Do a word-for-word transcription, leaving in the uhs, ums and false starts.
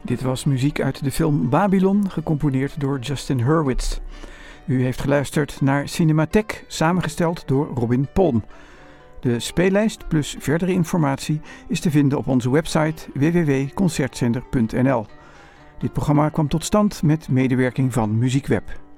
Dit was muziek uit de film Babylon, gecomponeerd door Justin Hurwitz. U heeft geluisterd naar Cinematheek, samengesteld door Robin Polm. De speellijst plus verdere informatie is te vinden op onze website w w w punt concertzender punt n l. Dit programma kwam tot stand met medewerking van Muziekweb.